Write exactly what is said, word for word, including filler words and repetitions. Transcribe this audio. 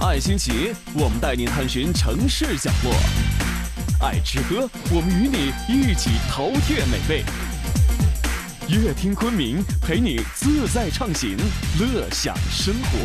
爱新奇，我们带您探寻城市角落；爱吃喝，我们与你一起饕餮美味。乐听昆明，陪你自在畅行，乐享生活。